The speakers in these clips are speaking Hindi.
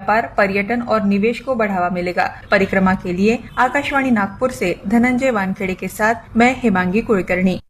व्यापार, पर्यटन और निवेश को बढ़ावा मिलेगा। परिक्रमा के लिए आकाशवाणी नागपुर से धनंजय वानखेड़े के साथ मैं Hemangi Kulkarni.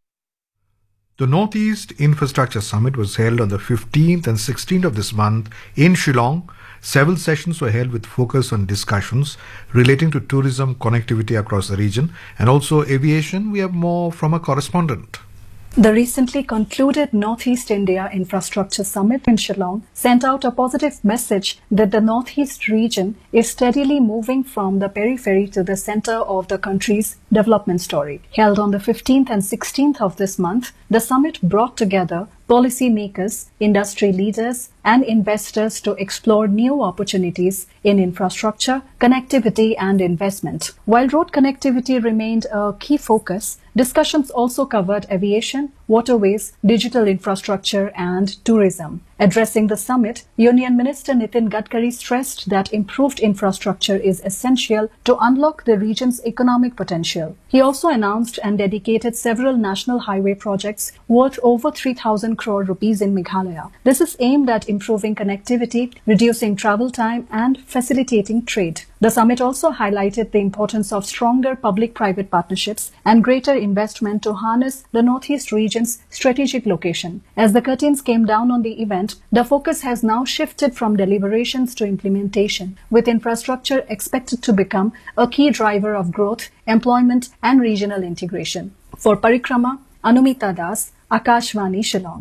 The Northeast Infrastructure Summit was held on the 15th and 16th of this month in Shillong. Several sessions were held with focus on discussions relating to tourism, connectivity across the region, and also aviation. We have more from a correspondent. The recently concluded Northeast India Infrastructure Summit in Shillong sent out a positive message that the Northeast region is steadily moving from the periphery to the center of the country's development story. Held on the 15th and 16th of this month, the summit brought together policymakers, industry leaders, and investors to explore new opportunities in infrastructure, connectivity, and investment. While road connectivity remained a key focus, discussions also covered aviation, waterways, digital infrastructure, and tourism. Addressing the summit, Union Minister Nitin Gadkari stressed that improved infrastructure is essential to unlock the region's economic potential. He also announced and dedicated several national highway projects worth over 3,000 crore rupees in Meghalaya. This is aimed at improving connectivity, reducing travel time, and facilitating trade. The summit also highlighted the importance of stronger public-private partnerships and greater investment to harness the Northeast region's strategic location. As the curtains came down on the event, the focus has now shifted from deliberations to implementation, with infrastructure expected to become a key driver of growth, employment, and regional integration. For Parikrama, Anumita Das, Akashvani, Shillong.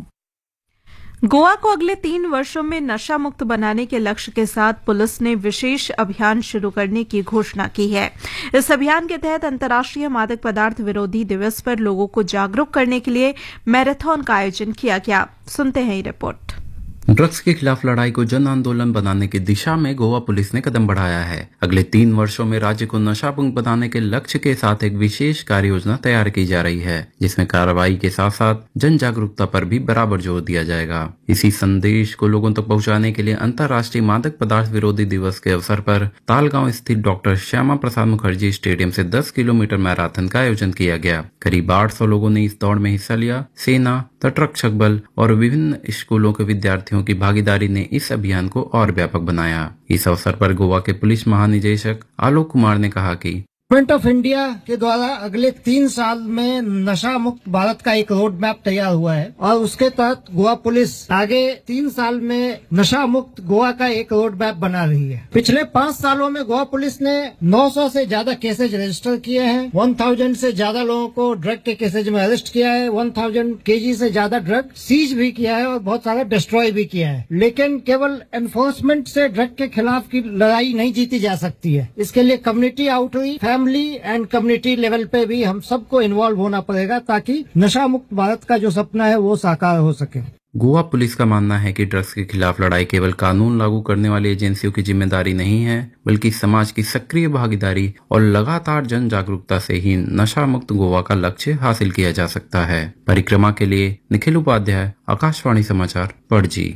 Goa को अगले 3 वर्षों में नशा मुक्त बनाने के लक्ष्य के साथ पुलिस ने विशेष अभियान शुरू करने की घोषणा की है। इस अभियान के तहत अंतर्राष्ट्रीय मादक पदार्थ विरोधी दिवस पर लोगों को जागरूक करने के लिए मैराथन का आयोजन किया गया। सुनते हैं ये रिपोर्ट। ड्रग्स के खिलाफ लड़ाई को जन आंदोलन बनाने की दिशा में गोवा पुलिस ने कदम बढ़ाया है। अगले 3 वर्षों में राज्य को नशा मुक्त बनाने के लक्ष्य के साथ एक विशेष कार्य योजना तैयार की जा रही है, जिसमें कार्रवाई के साथ साथ जन जागरूकता पर भी बराबर जोर दिया जाएगा। इसी संदेश को लोगों तक पहुंचाने के लिए अंतर्राष्ट्रीय मादक पदार्थ विरोधी दिवस के अवसर पर तालगांव स्थित डॉक्टर श्यामा प्रसाद मुखर्जी स्टेडियम से 10 किलोमीटर मैराथन का आयोजन किया गया। करीब 800 लोगों ने इस दौड़ में हिस्सा लिया। सेना, तटरक्षक बल और विभिन्न स्कूलों के विद्यार्थियों की भागीदारी ने इस अभियान को और व्यापक बनाया। इस अवसर पर गोवा के पुलिस महानिदेशक आलोक कुमार ने कहा कि गवर्नमेंट ऑफ इंडिया के द्वारा अगले 3 साल में नशा मुक्त भारत का एक रोड मैप तैयार हुआ है और उसके तहत गोवा पुलिस आगे 3 साल में नशा मुक्त गोवा का एक रोड मैप बना रही है। पिछले 5 सालों में गोवा पुलिस ने 900 से ज्यादा केसेज रजिस्टर किए हैं, 1000 से ज्यादा लोगों को ड्रग के केसेज में अरेस्ट किया है, 1000 केजी से ज्यादा ड्रग सीज भी किया है और बहुत सारा डिस्ट्रॉय भी किया है। लेकिन केवल एनफोर्समेंट से ड्रग के खिलाफ की लड़ाई नहीं जीती जा सकती है। इसके लिए community outreach, family and community level पे भी हम सबको इन्वॉल्व होना पड़ेगा ताकि नशा मुक्त भारत का जो सपना है वो साकार हो सके। गोवा पुलिस का मानना है कि ड्रग्स के खिलाफ लड़ाई केवल कानून लागू करने वाली एजेंसियों की जिम्मेदारी नहीं है, बल्कि समाज की सक्रिय भागीदारी और लगातार जन जागरूकता से ही नशा मुक्त गोवा का लक्ष्य हासिल किया जा सकता है। परिक्रमा के लिए निखिल उपाध्याय, आकाशवाणी समाचार, पणजी।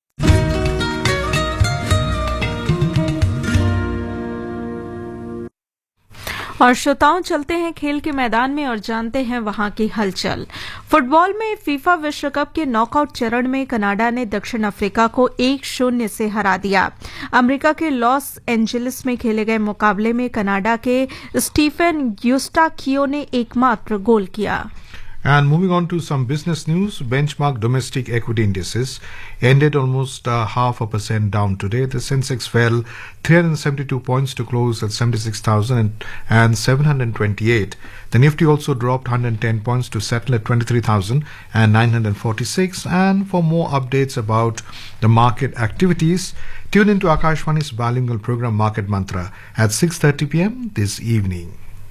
और श्रोताओं, चलते हैं खेल के मैदान में और जानते हैं वहां की हलचल। फुटबॉल में फीफा विश्व कप के नॉकआउट चरण में कनाडा ने दक्षिण अफ्रीका को 1-0 से हरा दिया। अमेरिका के लॉस एंजेलिस में खेले गए मुकाबले में कनाडा के स्टीफन यूस्टाकियो ने एकमात्र गोल किया। And moving on to some business news, benchmark domestic equity indices ended almost 0.5% down today. The Sensex fell 372 points to close at 76,728. The Nifty also dropped 110 points to settle at 23,946. And for more updates about the market activities, tune into Akashvani's bilingual program Market Mantra at 6:30 p.m. this evening.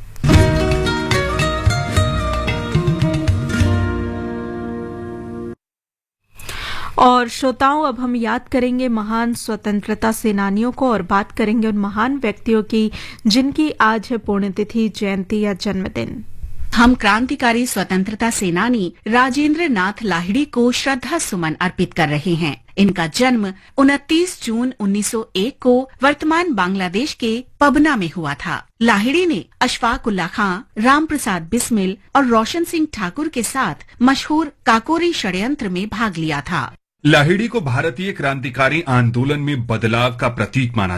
और श्रोताओं, अब हम याद करेंगे महान स्वतंत्रता सेनानियों को और बात करेंगे उन महान व्यक्तियों की जिनकी आज है पुण्यतिथि, जयंती या जन्मदिन। हम क्रांतिकारी स्वतंत्रता सेनानी राजेंद्र नाथ लाहिड़ी को श्रद्धा सुमन अर्पित कर रहे हैं। इनका जन्म 29 जून 1901 को वर्तमान बांग्लादेश के पबना में हुआ था। लाहिड़ी ने अशफाक उल्लाह खां, राम प्रसाद बिस्मिल और रोशन सिंह ठाकुर के साथ मशहूर काकोरी षड्यंत्र में भाग लिया था। लाहिड़ी को भारतीय क्रांतिकारी आंदोलन में बदलाव का प्रतीक माना